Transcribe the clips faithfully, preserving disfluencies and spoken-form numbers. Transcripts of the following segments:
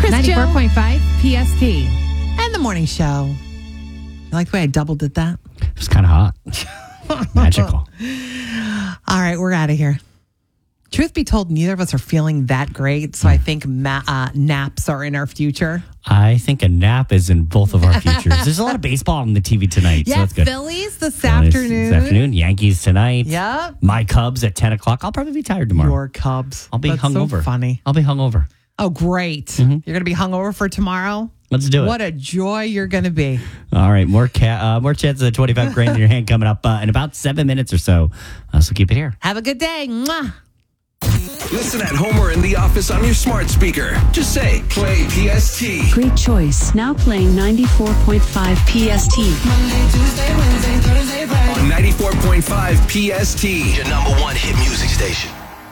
Chris ninety-four Joe. point five P S T. And the morning show. You like the way I doubled it that? It was kind of hot. Magical. All right, we're out of here. Truth be told, neither of us are feeling that great, so I think ma- uh, naps are in our future. I think a nap is in both of our futures. There's a lot of baseball on the T V tonight, so Yeah, that's good. Phillies this Phillies afternoon. This afternoon. Yankees tonight. Yep. My Cubs at ten o'clock. I'll probably be tired tomorrow. Your Cubs. I'll be That's hungover. So funny. I'll be hungover. Oh, great. Mm-hmm. You're going to be hungover for tomorrow? Let's do it. What a joy you're going to be. All right, more ca- uh, more chances of twenty-five grand in your hand coming up uh, in about seven minutes or so. Uh, so keep it here. Have a good day. Mwah. Listen at home or in the office on your smart speaker. Just say, play P S T. Great choice. Now playing ninety-four point five P S T. On ninety-four point five P S T. Your number one hit music station.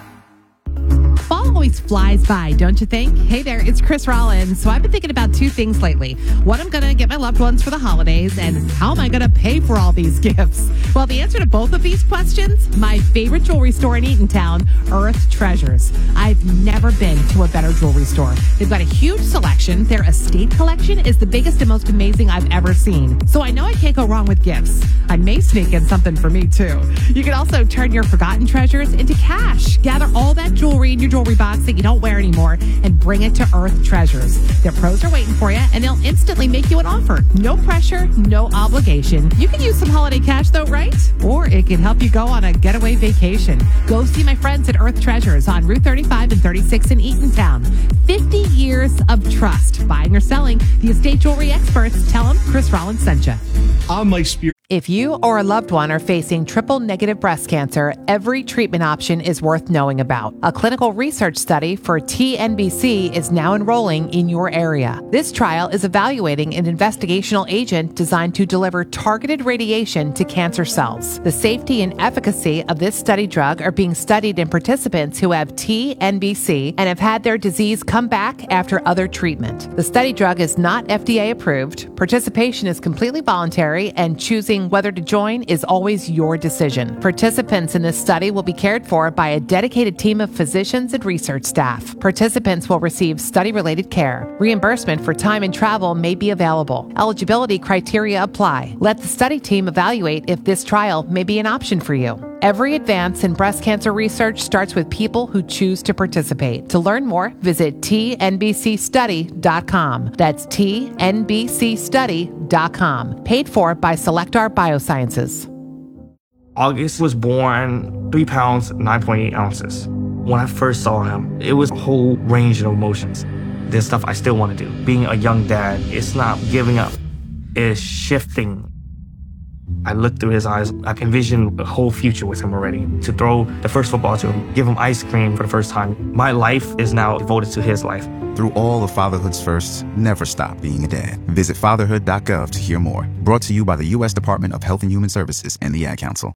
Fall always flies by, don't you think? Hey there, it's Chris Rollins. So I've been thinking about two things lately. What I'm going to get my loved ones for the holidays, and how am I going to pay for all these gifts? Well, the answer to both of these questions, my favorite jewelry store in Eatontown, Earth Treasures. I've never been to a better jewelry store. They've got a huge selection. Their estate collection is the biggest and most amazing I've ever seen. So I know I can't go wrong with gifts. I may sneak in something for me, too. You can also turn your forgotten treasures into cash. Gather all that jewelry in your jewelry box that you don't wear anymore and bring it to Earth Treasures. Their pros are waiting for you, and they'll instantly make you an offer. No pressure, no obligation. You can use some holiday cash, though, right? Or it can help you go on a getaway vacation. Go see my friends at Earth Treasures on Route thirty-five and thirty-six in Eatontown. fifty years of trust. Buying or selling, the estate jewelry experts. Tell them Chris Rollins sent you. I'm Mike Spear. If you or a loved one are facing triple-negative breast cancer, every treatment option is worth knowing about. A clinical research study for T N B C is now enrolling in your area. This trial is evaluating an investigational agent designed to deliver targeted radiation to cancer cells. The safety and efficacy of this study drug are being studied in participants who have T N B C and have had their disease come back after other treatment. The study drug is not F D A approved. Participation is completely voluntary, and choosing whether to join is always your decision. Participants in this study will be cared for by a dedicated team of physicians and research staff. Participants will receive study-related care. Reimbursement for time and travel may be available. Eligibility criteria apply. Let the study team evaluate if this trial may be an option for you. Every advance in breast cancer research starts with people who choose to participate. To learn more, visit T N B C study dot com. That's T N B C study dot com. Paid for by Selectar Biosciences. August was born three pounds, nine point eight ounces. When I first saw him, it was a whole range of emotions. There's stuff I still want to do. Being a young dad, it's not giving up. It's shifting. I looked through his eyes. I envisioned a whole future with him already. To throw the first football to him, give him ice cream for the first time. My life is now devoted to his life. Through all of fatherhood's firsts, never stop being a dad. Visit fatherhood dot gov to hear more. Brought to you by the U S Department of Health and Human Services and the Ad Council.